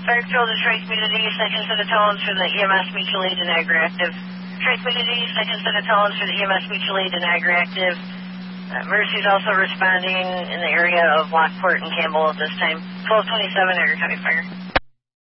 Fire Patrol Detroit Community, second set of tones for the EMS mutual aid and Niagara active. Detroit Community, second set of tones for the EMS mutual aid and Niagara active. Mercy is also responding in the area of Lockport and Campbell at this time. 1227 Niagara County Fire.